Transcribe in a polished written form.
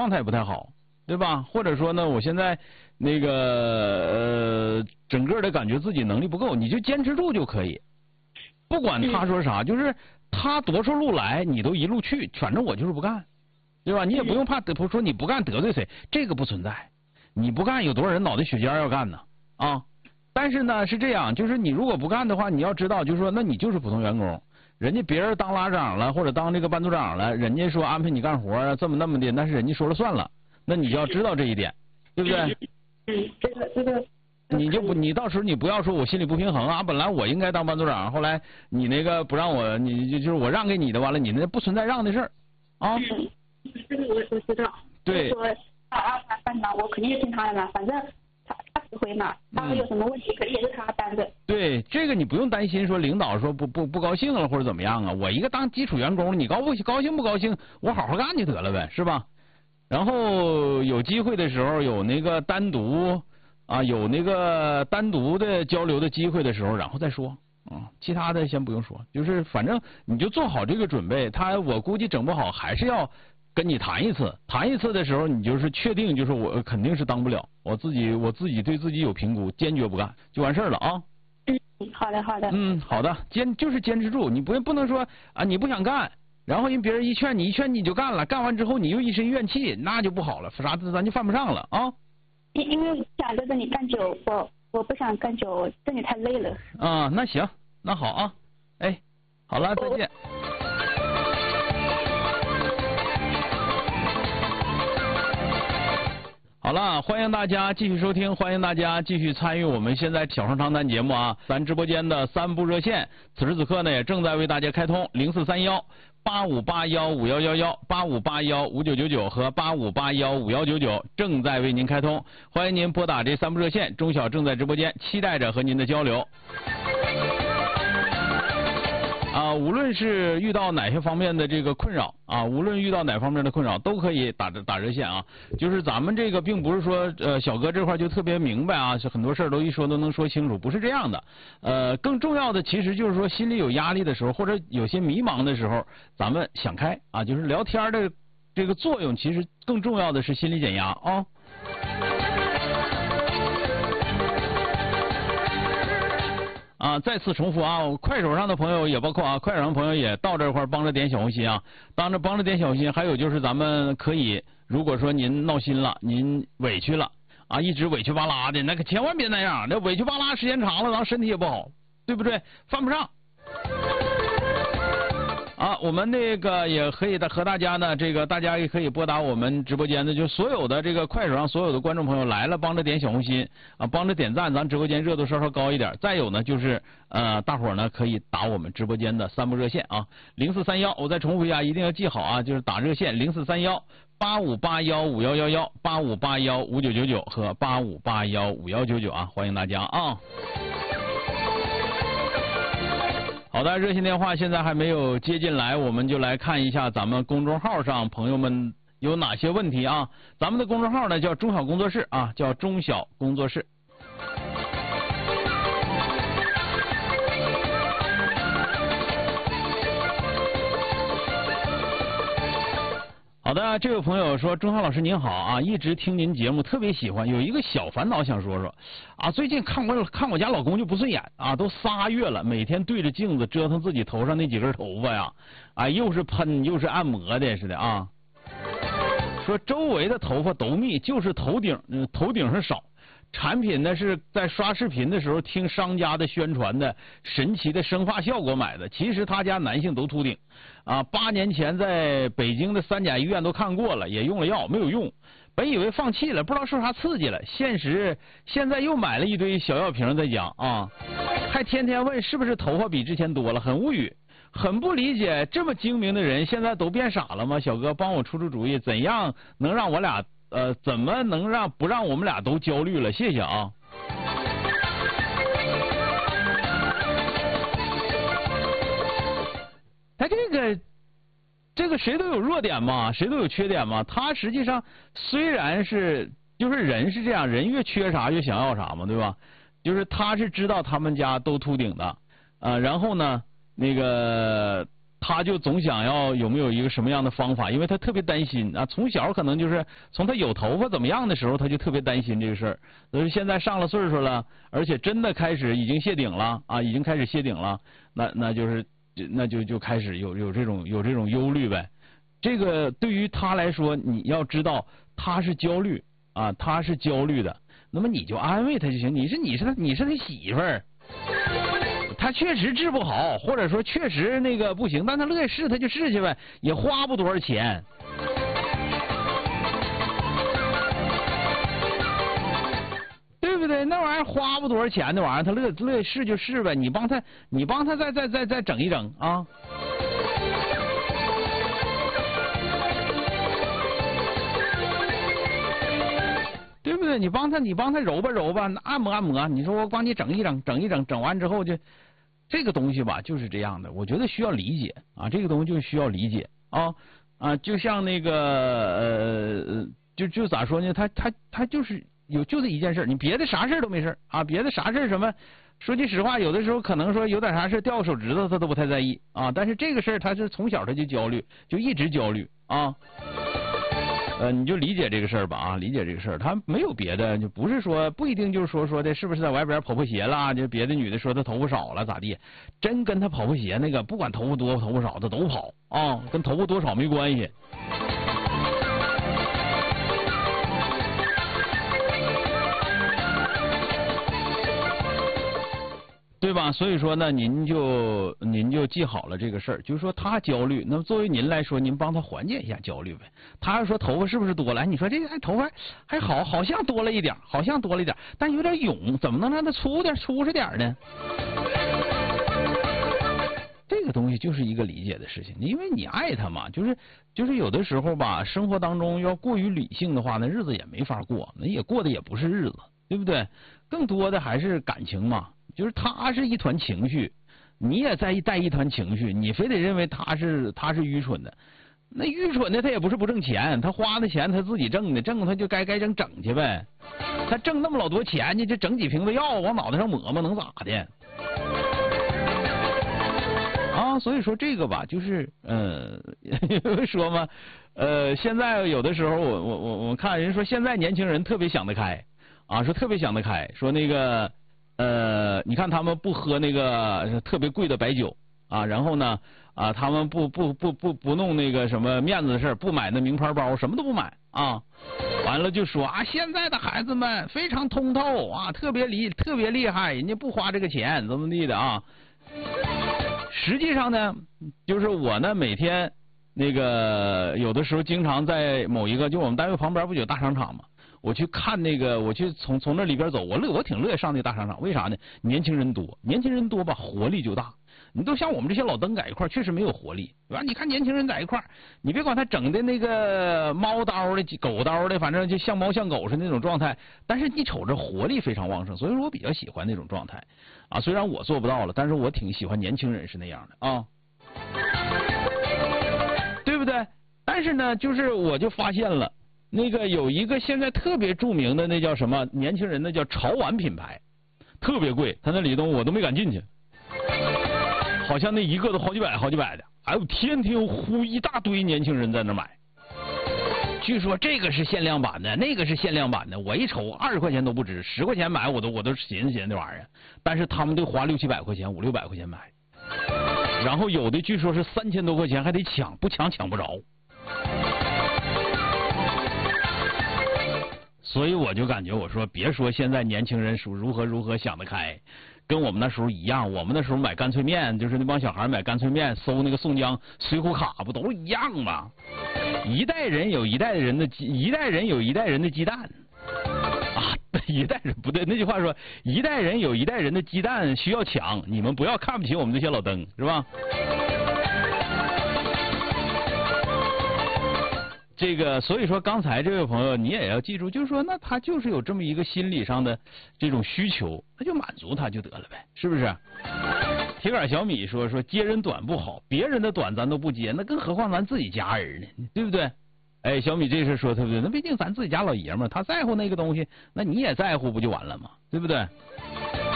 状态不太好，对吧？或者说呢，我现在那个整个的感觉自己能力不够，你就坚持住就可以。不管他说啥，就是他多少路来，你都一路去，反正我就是不干，对吧？你也不用怕说你不干得罪谁，这个不存在。你不干，有多少人脑袋血尖要干呢？啊！但是呢，是这样，就是你如果不干的话，你要知道，就是说，那你就是普通员工，人家别人当拉长了或者当这个班组长了，人家说安排你干活啊，这么那么的，那是人家说了算了，那你就要知道这一点，对不对？ 这个。 你到时候你不要说我心里不平衡啊，本来我应该当班组长，后来你那个不让我，你就是我让给你的，完了你那不存在让的事儿啊。 这个我知道。 对。 说他让他班长，我肯定听他的嘛，反正他指挥嘛，他有什么问题肯定也是他担着。对， 这个你不用担心说领导说不高兴了或者怎么样啊，我一个当基础员工，你高兴不高兴，我好好干就得了呗，是吧？然后有机会的时候有那个单独的交流的机会的时候，然后再说啊，其他的先不用说，就是反正你就做好这个准备。我估计整不好还是要跟你谈一次的时候，你就是确定就是我肯定是当不了，我自己对自己有评估，坚决不干就完事儿了啊。 好的。 好的，就是坚持住，你不能说啊你不想干，然后人别人一劝你就干了，干完之后你又一身怨气，那就不好了，啥咱就犯不上了啊。 因为想在这里干久，我不想干久，这里太累了。 啊，那行，那好啊，哎，好了，再见。好了，欢迎大家继续收听，欢迎大家继续参与我们现在挑上长谈节目啊！咱直播间的3部热线，此时此刻呢也正在为大家开通04318581511185815999和85815199正在为您开通，欢迎您拨打这3部热线，钟晓正在直播间，期待着和您的交流。无论是遇到哪些方面的这个困扰啊，无论遇到哪方面的困扰，都可以打热线啊。就是咱们这个并不是说小哥这块就特别明白啊，是很多事儿都一说都能说清楚，不是这样的。更重要的其实就是说心里有压力的时候，或者有些迷茫的时候，咱们想开啊，就是聊天的这个作用，其实更重要的是心理减压啊。再次重复啊，快手上的朋友也包括啊，快手上的朋友也到这块帮着点小红心啊，帮着点小红心。还有就是咱们可以，如果说您闹心了，您委屈了啊，一直委屈巴拉的，那可千万别那样，那委屈巴拉时间长了，然后身体也不好，对不对？犯不上。我们那个也可以和大家呢，这个大家也可以拨打我们直播间的，就所有的这个快手上所有的观众朋友来了，帮着点小红心啊，帮着点赞，咱直播间热度稍稍高一点。再有呢，就是大伙呢可以打我们直播间的3部热线啊，0431，我再重复一下，一定要记好啊，就是打热线04318581511185815999和85815199啊，欢迎大家啊。好的，热线电话现在还没有接进来，我们就来看一下咱们公众号上朋友们有哪些问题啊。咱们的公众号呢叫中小工作室啊，叫中小工作室。好的，这位朋友说，钟浩老师您好啊，一直听您节目特别喜欢，有一个小烦恼想说说啊，最近看我家老公就不顺眼啊，都3月了，每天对着镜子折腾自己头上那几根头发呀，又是喷又是按摩的似的啊，说周围的头发都密，就是头顶上少。产品呢是在刷视频的时候听商家的宣传的神奇的生发效果买的，其实他家男性都秃顶啊。8年前在北京的3甲医院都看过了，也用了药没有用，本以为放弃了，不知道受啥刺激了，现在又买了一堆小药瓶在家啊，还天天问是不是头发比之前多了，很无语，很不理解，这么精明的人现在都变傻了吗？小哥帮我出主意，怎样能让我俩怎么能不让我们俩都焦虑了？谢谢啊。这个谁都有弱点嘛，谁都有缺点嘛。他实际上虽然是就是人是这样，人越缺啥越想要啥嘛，对吧？就是他是知道他们家都秃顶的然后呢那个他就总想要有没有一个什么样的方法，因为他特别担心啊，从小可能就是从他有头发怎么样的时候，他就特别担心这个事儿。所以现在上了岁数了，而且真的开始已经谢顶了啊，已经开始谢顶了，那就开始有这种忧虑呗。这个对于他来说，你要知道他是焦虑啊，他是焦虑的，那么你就安慰他就行。你是他媳妇儿。他确实治不好，或者说确实那个不行，但他乐意试他就试去呗，也花不多少钱。对不对？那玩意儿花不多少钱的玩意儿，他乐意试就试呗。你帮他再整一整啊。对不对？你帮他揉吧揉吧，按摩按摩。你说我帮你整一整，整完之后就。这个东西吧就是这样的，我觉得需要理解啊，这个东西就需要理解啊，就像那个就咋说呢？他就是就这一件事，你别的啥事都没事啊，别的啥事什么，说句实话，有的时候可能说有点啥事掉个手指头他都不太在意啊，但是这个事儿他是从小他就焦虑，就一直焦虑啊。你就理解这个事儿吧啊，理解这个事儿，他没有别的，就不是说不一定就是说的是不是在外边跑鞋啦，就别的女的说他头发少了咋地，真跟他跑鞋那个不管头发多头发少他都跑啊，跟头发多少没关系。对吧？所以说呢，您就记好了这个事儿，就是说他焦虑，那么作为您来说，您帮他缓解一下焦虑呗。他要说头发是不是多了？你说这个头发还好像多了一点，但有点涌，怎么能让它粗实点呢？这个东西就是一个理解的事情，因为你爱他嘛，就是有的时候吧，生活当中要过于理性的话，那日子也没法过，那也过的也不是日子，对不对？更多的还是感情嘛。就是他是一团情绪，你也在带一团情绪，你非得认为他是愚蠢的，那愚蠢的他也不是不挣钱，他花的钱他自己挣的，挣他就该整去呗，他挣那么老多钱，你就整几瓶子药往脑袋上抹能咋的？啊，所以说这个吧，就是说嘛，现在有的时候我看人说现在年轻人特别想得开啊，说特别想得开，说那个。你看他们不喝那个特别贵的白酒啊，然后呢他们不弄那个什么面子的事，不买那名牌包，什么都不买啊。完了就说啊，现在的孩子们非常通透啊，特别厉害，人家不花这个钱怎么地的啊。实际上呢，就是我呢每天那个有的时候经常在某一个就我们单位旁边不就有大商场吗？我去看那个，我去从那里边走，我挺乐意上那个大商场，为啥呢？年轻人多吧，活力就大。你都像我们这些老登在一块，确实没有活力，对吧？你看年轻人在一块，你别管他整的那个猫刀的、狗刀的，反正就像猫像狗似的那种状态，但是你瞅着活力非常旺盛，所以说我比较喜欢那种状态啊。虽然我做不到了，但是我挺喜欢年轻人是那样的啊，对不对？但是呢，就是我就发现了。那个有一个现在特别著名的那叫什么年轻人，那叫潮玩品牌，特别贵，他那里头我都没敢进去，好像那一个都好几百的，还有天天呼一大堆年轻人在那买。据说这个是限量版的，那个是限量版的，我一瞅20块钱都不值，10块钱买我都寻思那玩意儿，但是他们都花600-700块钱，500-600块钱买，然后有的据说是3000多块钱还得抢，不抢不着。所以我就感觉我说别说现在年轻人如何想得开，跟我们那时候一样，我们那时候买干脆面，就是那帮小孩买干脆面，搜那个宋江水浒卡，不都一样吗？一代人有一代人的鸡蛋啊，一代人不对，那句话说一代人有一代人的鸡蛋需要抢，你们不要看不起我们这些老登，是吧？这个，所以说刚才这位朋友你也要记住，就是说那他就是有这么一个心理上的这种需求，那就满足他就得了呗，是不是？铁杆小米说接人短不好，别人的短咱都不接，那更何况咱自己家人呢，对不对？哎，小米这事说对不对？那毕竟咱自己家老爷们儿，他在乎那个东西，那你也在乎不就完了吗？对不对？